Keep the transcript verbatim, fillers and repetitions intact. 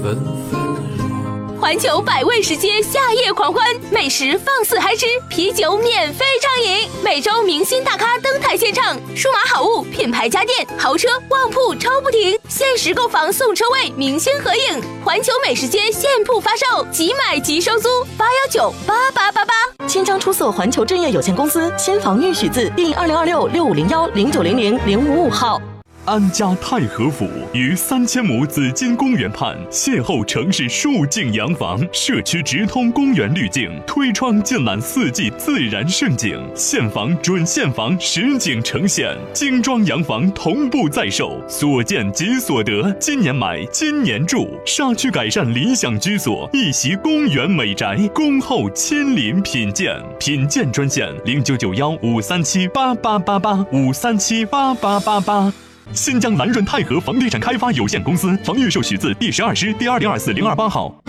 纷纷落。 环球百味食街夏夜狂欢，美食放肆嗨吃，啤酒免费畅饮，每周明星大咖登台献唱，数码好物、品牌家电、豪车、旺铺抽不停，限时购房送车位，明星合影。环球美食街现铺发售，即买即收租，八幺九八八八八。 千张出色环球正业有限公司新房预许字第二零二六六五零幺零九零零零五五号。 安家太和府于三千亩紫金公园畔，邂逅城市数景洋房，社区直通公园滤镜，推窗尽览四季自然盛景，现房准现房实景呈现，精装洋房同步在售，所见即所得，今年买今年住，沙区改善理想居所，一袭公园美宅，恭候亲临品鉴，品鉴专线零九九幺五三七八八八八五三七八八八八。新疆蓝润泰和房地产开发有限公司房预售许字第十二师第二零二四零二八号。